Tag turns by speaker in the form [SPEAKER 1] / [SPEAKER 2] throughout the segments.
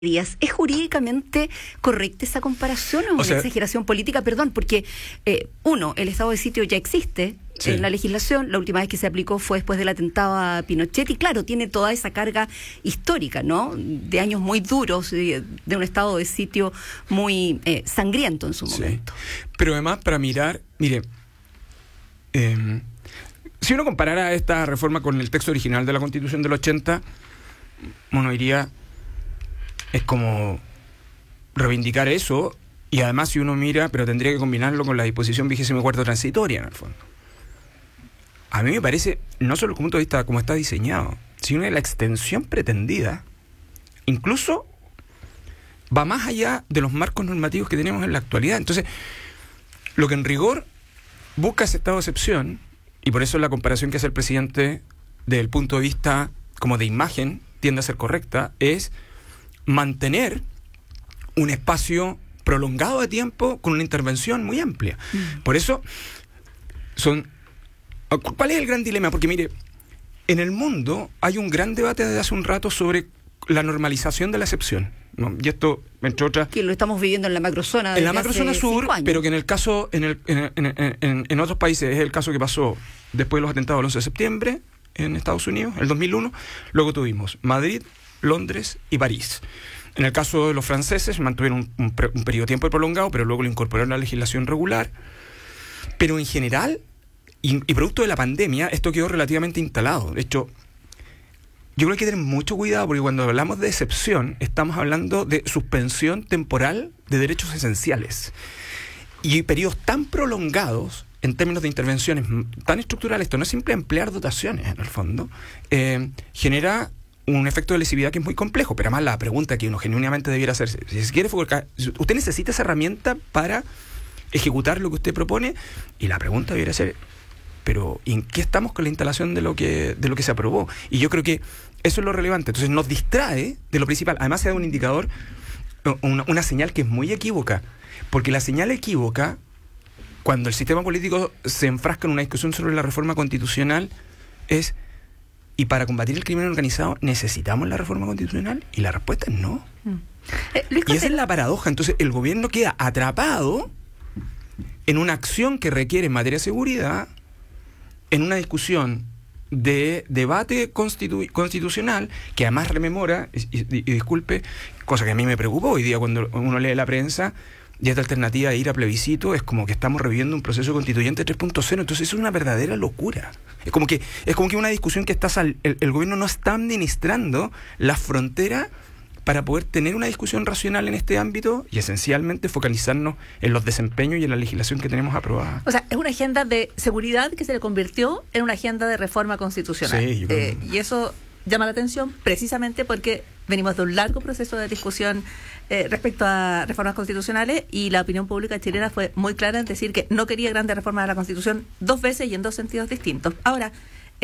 [SPEAKER 1] Díaz, ¿es jurídicamente correcta esa comparación o una exageración política? Perdón, porque el estado de sitio ya existe en la legislación. La última vez que se aplicó fue después del atentado a Pinochet y claro, tiene toda esa carga histórica, ¿no? De años muy duros, de un estado de sitio muy sangriento en su momento.
[SPEAKER 2] Pero además, para mirar, mire, si uno comparara esta reforma con el texto original de la Constitución del 80, uno diría, es como reivindicar eso, y además si uno mira, pero tendría que combinarlo con la disposición 24ª transitoria en el fondo. A mí me parece, no solo desde el punto de vista como está diseñado, sino de la extensión pretendida, incluso va más allá de los marcos normativos que tenemos en la actualidad. Entonces, lo que en rigor busca ese estado de excepción, y por eso la comparación que hace el presidente desde el punto de vista como de imagen tiende a ser correcta, es mantener un espacio prolongado de tiempo con una intervención muy amplia. Por eso, ¿cuál es el gran dilema? Porque mire, en el mundo hay un gran debate desde hace un rato sobre la normalización de la excepción, ¿no? Y esto, entre otras...
[SPEAKER 1] Que lo estamos viviendo en la macrozona.
[SPEAKER 2] En la macrozona sur, pero que en el caso, en otros países, es el caso que pasó después de los atentados del 11 de septiembre en Estados Unidos, en el 2001. Luego tuvimos Madrid, Londres y París. En el caso de los franceses mantuvieron un periodo de tiempo prolongado, pero luego lo incorporaron a la legislación regular. Pero en general, y producto de la pandemia, esto quedó relativamente instalado. De hecho, yo creo que hay que tener mucho cuidado, porque cuando hablamos de excepción, estamos hablando de suspensión temporal de derechos esenciales. Y periodos tan prolongados, en términos de intervenciones tan estructurales, esto no es simple emplear dotaciones, en el fondo, genera un efecto de lesividad que es muy complejo. Pero además la pregunta que uno genuinamente debiera hacerse, si quiere focar, usted necesita esa herramienta para ejecutar lo que usted propone, y la pregunta debiera ser, pero ¿en qué estamos con la instalación de lo que se aprobó? Y yo creo que eso es lo relevante. Entonces nos distrae de lo principal. Además se da un indicador, una señal que es muy equívoca, porque la señal equívoca, cuando el sistema político se enfrasca en una discusión sobre la reforma constitucional, es: ¿y para combatir el crimen organizado necesitamos la reforma constitucional? Y la respuesta es no. Y esa es la paradoja. Entonces el gobierno queda atrapado en una acción que requiere en materia de seguridad, en una discusión de debate constitucional, que además rememora, y disculpe, cosa que a mí me preocupó hoy día cuando uno lee la prensa, y esta alternativa de ir a plebiscito es como que estamos reviviendo un proceso constituyente 3.0. Entonces es una verdadera locura. Es como que una discusión que el gobierno no está administrando la frontera para poder tener una discusión racional en este ámbito y esencialmente focalizarnos en los desempeños y en la legislación que tenemos aprobada.
[SPEAKER 3] O sea, es una agenda de seguridad que se le convirtió en una agenda de reforma constitucional.
[SPEAKER 2] Sí,
[SPEAKER 3] y eso llama la atención precisamente porque venimos de un largo proceso de discusión respecto a reformas constitucionales, y la opinión pública chilena fue muy clara en decir que no quería grandes reformas de la Constitución dos veces y en dos sentidos distintos. Ahora,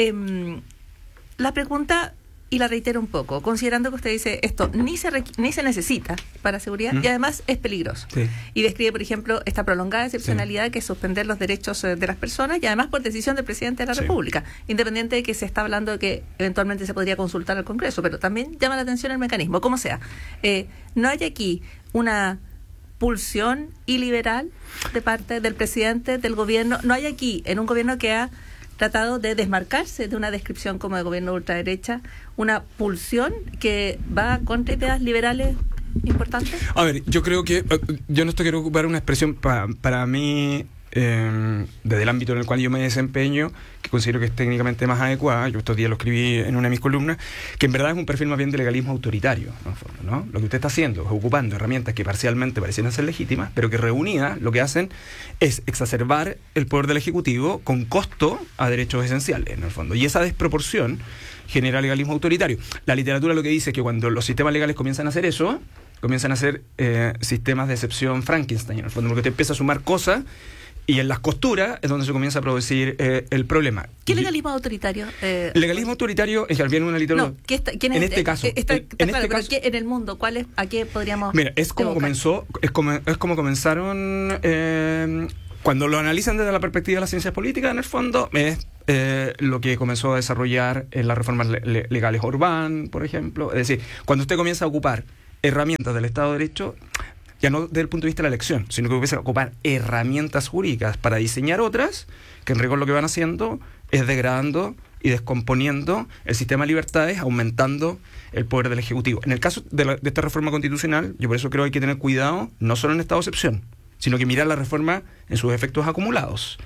[SPEAKER 3] la pregunta, y la reitero un poco, considerando que usted dice esto ni se necesita para seguridad y además es peligroso.
[SPEAKER 2] Sí.
[SPEAKER 3] Y describe, por ejemplo, esta prolongada excepcionalidad que es suspender los derechos de las personas, y además por decisión del presidente de la República, independiente de que se está hablando de que eventualmente se podría consultar al Congreso, pero también llama la atención el mecanismo. Como sea, no hay aquí una pulsión iliberal de parte del presidente, del gobierno. No hay aquí, en un gobierno que ha tratado de desmarcarse de una descripción como de gobierno ultraderecha, una pulsión que va contra ideas liberales importantes.
[SPEAKER 2] A ver, yo creo que yo en esto quiero ocupar una expresión para mí, desde el ámbito en el cual yo me desempeño, que considero que es técnicamente más adecuada. Yo estos días lo escribí en una de mis columnas, que en verdad es un perfil más bien de legalismo autoritario, ¿no? Lo que usted está haciendo es ocupando herramientas que parcialmente parecieran ser legítimas, pero que reunidas lo que hacen es exacerbar el poder del Ejecutivo con costo a derechos esenciales, en el fondo. Y esa desproporción genera legalismo autoritario. La literatura lo que dice es que cuando los sistemas legales comienzan a hacer eso, comienzan a hacer sistemas de excepción Frankenstein, en el fondo, porque te empieza a sumar cosas, y en las costuras es donde se comienza a producir el problema.
[SPEAKER 3] ¿Qué legalismo autoritario?
[SPEAKER 2] Legalismo autoritario es que viene una literatura.
[SPEAKER 3] No, ¿quién es
[SPEAKER 2] en este caso?
[SPEAKER 3] En el mundo, ¿a qué podríamos?
[SPEAKER 2] Mira, es como comenzaron. Cuando lo analizan desde la perspectiva de las ciencias políticas, en el fondo, es lo que comenzó a desarrollar en las reformas legales Orbán, por ejemplo. Es decir, cuando usted comienza a ocupar herramientas del Estado de Derecho, ya no desde el punto de vista de la elección, sino que empiezan a ocupar herramientas jurídicas para diseñar otras, que en rigor lo que van haciendo es degradando y descomponiendo el sistema de libertades, aumentando el poder del Ejecutivo. En el caso de esta reforma constitucional, yo por eso creo que hay que tener cuidado, no solo en estado de excepción, sino que mirar la reforma en sus efectos acumulados.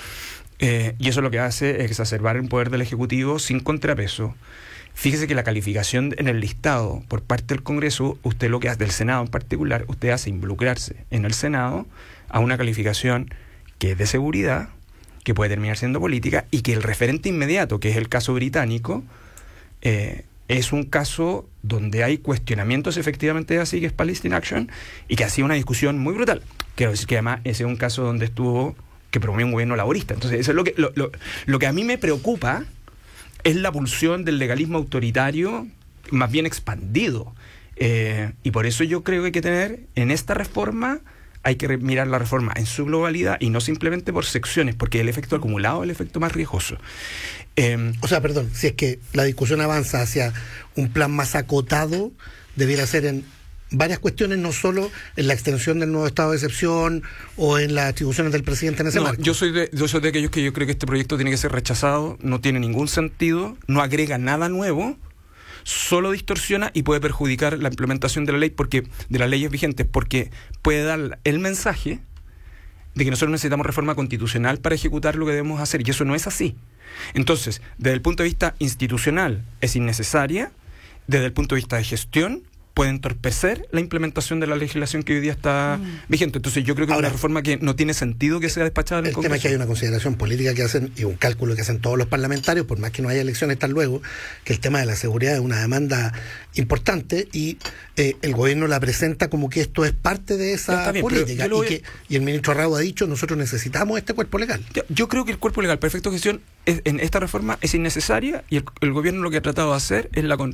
[SPEAKER 2] Y eso lo que hace es exacerbar el poder del Ejecutivo sin contrapeso. Fíjese que la calificación en el listado por parte del Congreso, usted lo que hace, del Senado en particular, usted hace involucrarse en el Senado a una calificación que es de seguridad, que puede terminar siendo política, y que el referente inmediato, que es el caso británico, es un caso donde hay cuestionamientos efectivamente así, que es Palestine Action, y que ha sido una discusión muy brutal. Quiero decir que además ese es un caso donde que promovió un gobierno laborista. Entonces eso es lo que a mí me preocupa, es la pulsión del legalismo autoritario más bien expandido. Y por eso yo creo que hay que tener, en esta reforma, hay que mirar la reforma en su globalidad y no simplemente por secciones, porque el efecto acumulado es el efecto más riesgoso.
[SPEAKER 4] Si es que la discusión avanza hacia un plan más acotado, debiera ser en varias cuestiones, no solo en la extensión del nuevo estado de excepción o en las atribuciones del presidente en ese marco.
[SPEAKER 2] Yo soy de aquellos que yo creo que este proyecto tiene que ser rechazado, no tiene ningún sentido, no agrega nada nuevo, solo distorsiona y puede perjudicar la implementación de la ley, de las leyes vigentes, porque puede dar el mensaje de que nosotros necesitamos reforma constitucional para ejecutar lo que debemos hacer, y eso no es así. Entonces, desde el punto de vista institucional es innecesaria, desde el punto de vista de gestión puede entorpecer la implementación de la legislación que hoy día está vigente. Entonces yo creo que es una reforma que no tiene sentido que sea despachada en el Congreso.
[SPEAKER 4] El tema es que hay una consideración política que hacen, y un cálculo que hacen todos los parlamentarios, por más que no haya elecciones tan luego, que el tema de la seguridad es una demanda importante, y el gobierno la presenta como que esto es parte de esa política, y el ministro Arrau ha dicho, nosotros necesitamos este cuerpo legal.
[SPEAKER 2] Yo creo que el cuerpo legal perfecto de gestión en esta reforma es innecesaria, y el gobierno lo que ha tratado de hacer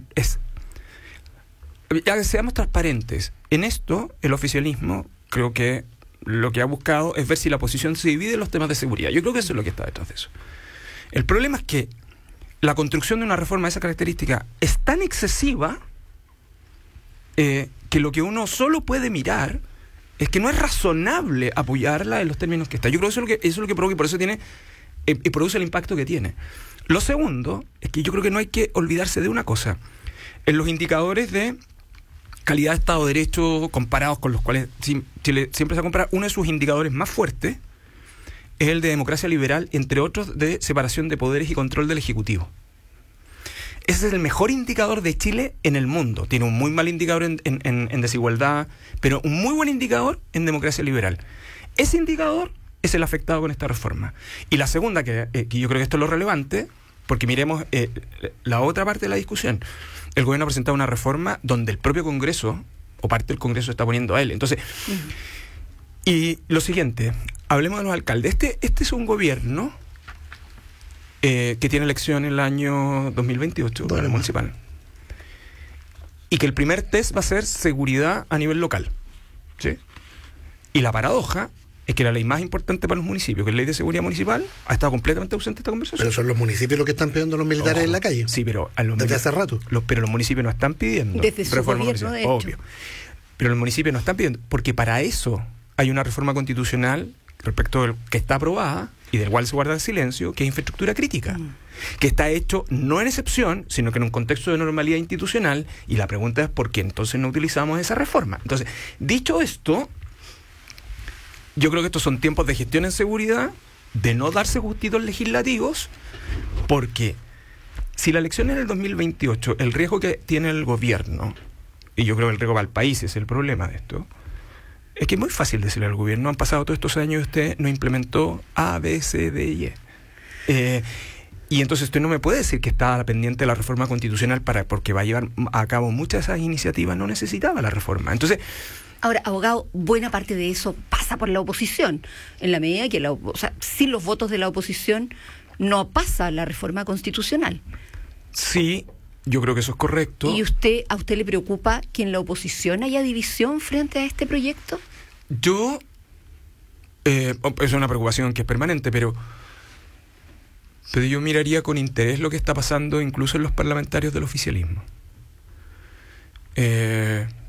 [SPEAKER 2] ya seamos transparentes. En esto, el oficialismo, creo que lo que ha buscado es ver si la oposición se divide en los temas de seguridad. Yo creo que eso es lo que está detrás de eso. El problema es que la construcción de una reforma de esa característica es tan excesiva que lo que uno solo puede mirar es que no es razonable apoyarla en los términos que está. Yo creo que eso es lo que provoca, y por eso produce el impacto que tiene. Lo segundo es que yo creo que no hay que olvidarse de una cosa. En los indicadores de calidad de Estado de Derecho comparados con los cuales Chile siempre se compara, uno de sus indicadores más fuertes es el de democracia liberal, entre otros de separación de poderes y control del Ejecutivo. Ese es el mejor indicador de Chile en el mundo. Tiene un muy mal indicador en desigualdad, pero un muy buen indicador en democracia liberal. Ese indicador es el afectado con esta reforma. Y la segunda, que yo creo que esto es lo relevante, porque miremos la otra parte de la discusión. El gobierno ha presentado una reforma donde el propio Congreso, o parte del Congreso, está poniendo a él. Entonces, y lo siguiente, hablemos de los alcaldes. Este es un gobierno que tiene elección en el año 2028, para el municipal. Y que el primer test va a ser seguridad a nivel local. ¿Sí? Y la paradoja es que la ley más importante para los municipios, que es la ley de seguridad municipal, ha estado completamente ausente de esta conversación.
[SPEAKER 4] Pero son los municipios los que están pidiendo a los militares en la calle.
[SPEAKER 2] Sí, pero
[SPEAKER 4] desde hace rato.
[SPEAKER 2] Pero los municipios no están pidiendo
[SPEAKER 1] desde su
[SPEAKER 2] reforma
[SPEAKER 1] gobierno, de hecho.
[SPEAKER 2] Obvio. Pero los municipios no están pidiendo, porque para eso hay una reforma constitucional respecto del que está aprobada y del cual se guarda el silencio, que es infraestructura crítica, que está hecho no en excepción, sino que en un contexto de normalidad institucional, y la pregunta es ¿por qué entonces no utilizamos esa reforma? Entonces, dicho esto, yo creo que estos son tiempos de gestión en seguridad, de no darse gustitos legislativos, porque si la elección es en el 2028, el riesgo que tiene el gobierno, y yo creo que el riesgo para el país es el problema de esto, es que es muy fácil decirle al gobierno, han pasado todos estos años y usted no implementó A, B, C, D y E. Y entonces usted no me puede decir que está pendiente de la reforma constitucional porque va a llevar a cabo muchas de esas iniciativas, no necesitaba la reforma. Entonces,
[SPEAKER 1] ahora, abogado, buena parte de eso pasa por la oposición, en la medida que sin los votos de la oposición no pasa la reforma constitucional.
[SPEAKER 2] Sí, yo creo que eso es correcto.
[SPEAKER 1] ¿Y a usted le preocupa que en la oposición haya división frente a este proyecto?
[SPEAKER 2] Es una preocupación que es permanente, pero yo miraría con interés lo que está pasando incluso en los parlamentarios del oficialismo.